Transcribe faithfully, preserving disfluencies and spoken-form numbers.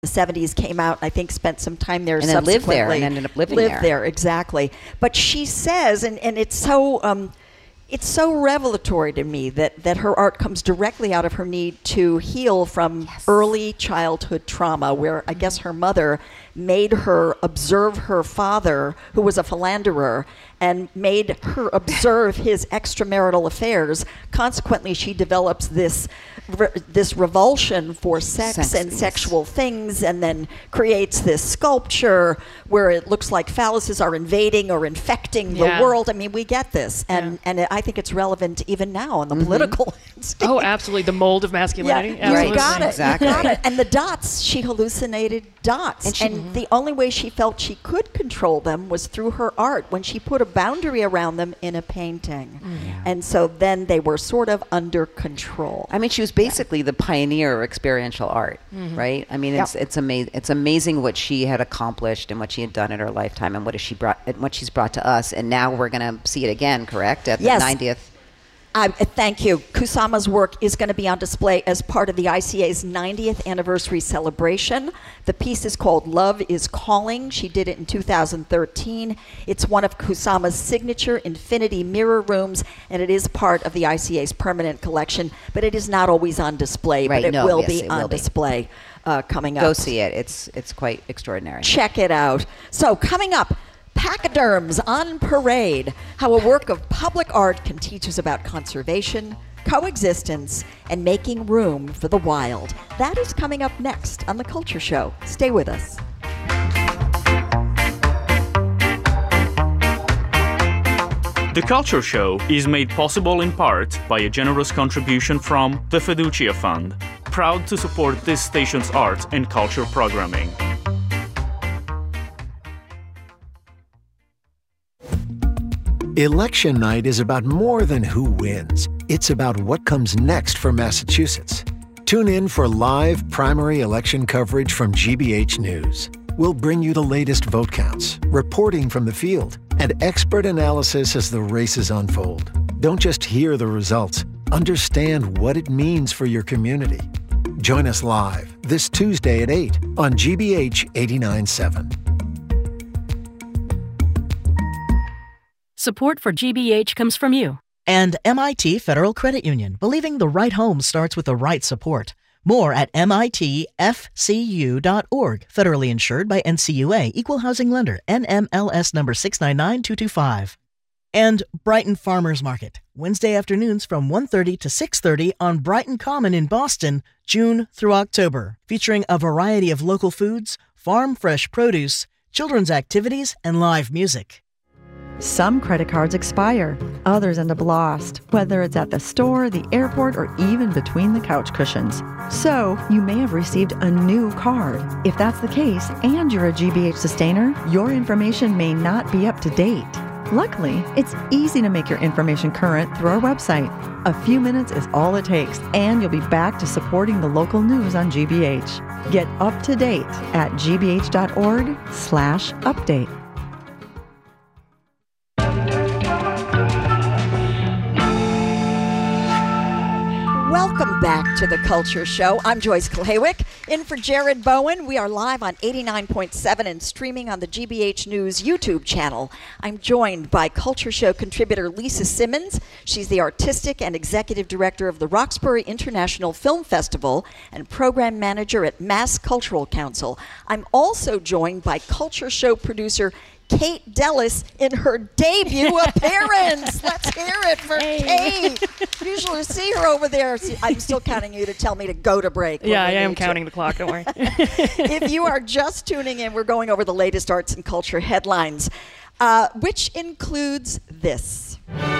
the seventies, came out, I think spent some time there and then lived there subsequently. and ended up living lived there. there, exactly. But she says, and, and it's so um, it's so revelatory to me that, that her art comes directly out of her need to heal from Yes. early childhood trauma, where I guess her mother made her observe her father, who was a philanderer, and made her observe his extramarital affairs. Consequently, she develops this re- this revulsion for sex, Sex, and yes. sexual things, and then creates this sculpture where it looks like phalluses are invading or infecting Yeah. the world. I mean, we get this, and Yeah. and it, I think it's relevant even now in the Mm-hmm. political landscape. Oh, absolutely. The mold of masculinity. Yeah, you Absolutely. got it. Exactly. You got it. And the dots, she hallucinated dots. And And, she- the only way she felt she could control them was through her art, when she put a boundary around them in a painting. And so then they were sort of under control. I mean, she was basically the pioneer of experiential art, right? I mean, it's Yep. it's amazing. It's amazing what she had accomplished and what she had done in her lifetime, and what has she brought, and what she's brought to us. And now we're going to see it again, correct? At the Yes. ninetieth. I, uh, thank you. Kusama's work is going to be on display as part of the I C A's ninetieth anniversary celebration. The piece is called Love is Calling. She did it in two thousand thirteen. It's one of Kusama's signature infinity mirror rooms, and it is part of the I C A's permanent collection, but it is not always on display, Right, but it no, will yes, be it on will be. display uh, coming up. Go see it. It's it's quite extraordinary. Check it out. So coming up, Pachyderms on Parade, how a work of public art can teach us about conservation, coexistence, and making room for the wild. That is coming up next on The Culture Show. Stay with us. The Culture Show is made possible in part by a generous contribution from the Fiducia Fund, proud to support this station's art and culture programming. Election night is about more than who wins. It's about what comes next for Massachusetts. Tune in for live primary election coverage from G B H News. We'll bring you the latest vote counts, reporting from the field, and expert analysis as the races unfold. Don't just hear the results, understand what it means for your community. Join us live this Tuesday at eight on G B H eighty-nine point seven. Support for G B H comes from you. And M I T Federal Credit Union, believing the right home starts with the right support. More at M I T F C U dot org. Federally insured by N C U A, Equal Housing Lender, N M L S number six nine nine two two five. And Brighton Farmers Market, Wednesday afternoons from one thirty to six thirty on Brighton Common in Boston, June through October, featuring a variety of local foods, farm fresh produce, children's activities, and live music. Some credit cards expire, others end up lost, whether it's at the store, the airport, or even between the couch cushions. So, you may have received a new card. If that's the case, and you're a G B H sustainer, your information may not be up to date. Luckily, it's easy to make your information current through our website. A few minutes is all it takes, and you'll be back to supporting the local news on G B H. Get up to date at G B H dot org slash update. Welcome back to The Culture Show. I'm Joyce Kulhawick, in for Jared Bowen. We are live on eighty-nine point seven and streaming on the G B H News YouTube channel. I'm joined by Culture Show contributor Lisa Simmons. She's the artistic and executive director of the Roxbury International Film Festival and program manager at Mass Cultural Council. I'm also joined by Culture Show producer Kate Dellis in her debut appearance. Let's hear it for Hey. Kate. Usually see her over there. See, I'm still counting you to tell me to go to break. Yeah, I when we am need to. counting the clock. Don't worry. If you are just tuning in, we're going over the latest arts and culture headlines, uh, which includes this.